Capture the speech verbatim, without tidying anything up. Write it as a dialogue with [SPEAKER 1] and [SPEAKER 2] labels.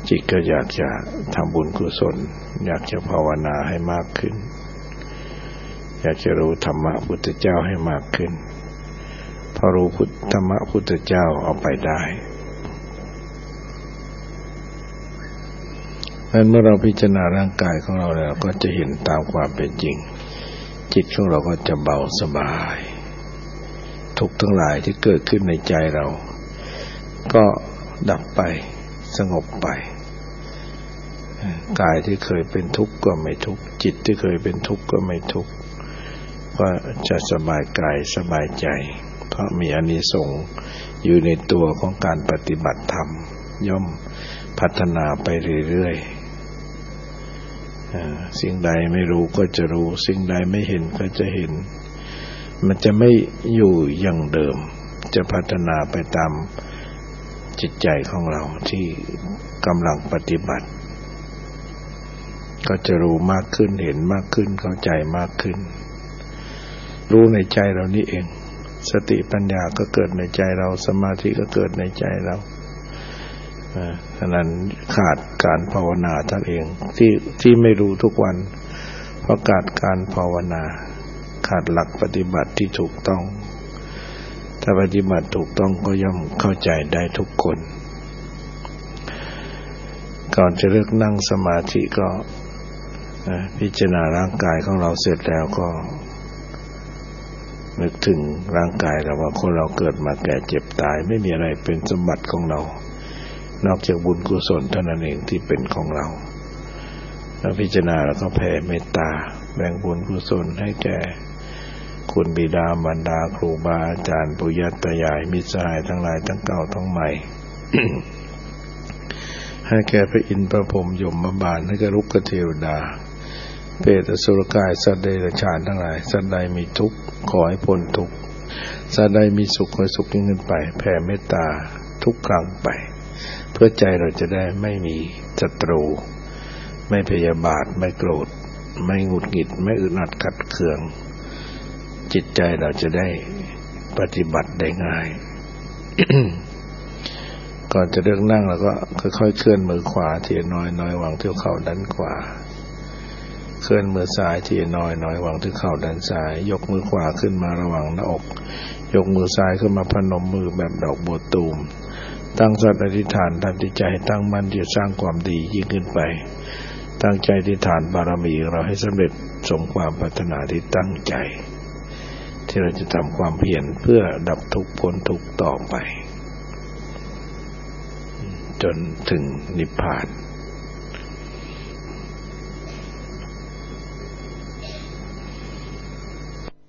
[SPEAKER 1] จิตก็อยากจะทำบุญกุศลอยากจะภาวนาให้มากขึ้นอยากจะรู้ธรรมะพุทธเจ้าให้มากขึ้นพอรู้ธรรมะพุทธเจ้าเอาไปได้งั้นเมื่อเราพิจารณาร่างกายของเราแล้วก็จะเห็นตามความเป็นจริงจิตของเราก็จะเบาสบายทุกข์ทั้งหลายที่เกิดขึ้นในใจเราก็ดับไปสงบไปกายที่เคยเป็นทุกข์ก็ไม่ทุกข์จิตที่เคยเป็นทุกข์ก็ไม่ทุกข์ก็จะสบายกายสบายใจเพราะมีอานิสงส์อยู่ในตัวของการปฏิบัติธรรมย่อมพัฒนาไปเรื่อยๆสิ่งใดไม่รู้ก็จะรู้สิ่งใดไม่เห็นก็จะเห็นมันจะไม่อยู่อย่างเดิมจะพัฒนาไปตามจิตใจของเราที่กำลังปฏิบัติก็จะรู้มากขึ้นเห็นมากขึ้นเข้าใจมากขึ้นรู้ในใจเรานี่เองสติปัญญาก็เกิดในใจเราสมาธิก็เกิดในใจเราฉะนั้นขาดการภาวนาท่านเองที่ที่ไม่รู้ทุกวันเพราะขาดการภาวนาขาดหลักปฏิบัติที่ถูกต้องถ้าปฏิบัติถูกต้องก็ย่อมเข้าใจได้ทุกคนก่อนจะเลือกนั่งสมาธิก็พิจารณาร่างกายของเราเสร็จแล้วก็นึกถึงร่างกายเราว่าคนเราเกิดมาแก่เจ็บตายไม่มีอะไรเป็นสมบัติของเรานอกจากบุญกุศลเท่านั้นเองที่เป็นของเราแล้วพิจารณาแล้วก็แผ่เมตตาแบ่งบุญกุศลให้แก่คุณบิดามารดาครูบาอาจารย์ปู่ย่าตายายมิตรสหายทั้งหลายทั้งเก่าทั้งใหม่ ให้แก่พระอินทร์พระพรหมยมบาลให้แก่รุกขเทวดาเปรตอสุรกายสัตว์เดรัจฉานทั้งหลายสัตว์ใดมีทุกข์ขอให้พ้นทุกข์สัตว์ใดมีสุขขอให้สุขยิ่งขึ้นไปแผ่เมตตาทุกครั้งไปเพื่อใจเราจะได้ไม่มีศัตรูไม่พยาบาทไม่โกรธไม่หงุดหงิดไม่อึดอัดขัดเคืองจิตใจเราจะได้ปฏิบัติได้ง่าย ก่อนจะเลือกนั่งเราก็ค่อยๆเคลื่อนมือขวาทีน้อยน้อยวางที่เข่าด้านขวาเคลื่อนมือซ้ายทีน้อยน้อยวางที่เข่าด้านซ้ายยกมือขวาขึ้นมาระหว่างหน้าอกยกมือซ้ายขึ้นมาพนมมือแบบดอกบัวตูมตั้งสัตย์อธิษฐานทำจิตใจตั้งมั่นที่จะสร้างความดียิ่งขึ้นไปตั้งใจอธิษฐานบารมีของเราให้สำเร็จสมความปรารถนาที่ตั้งใจที่เราจะทำความเพียรเพื่อดับทุกข์พ้นทุกข์ต่อไปจนถึงนิพพาน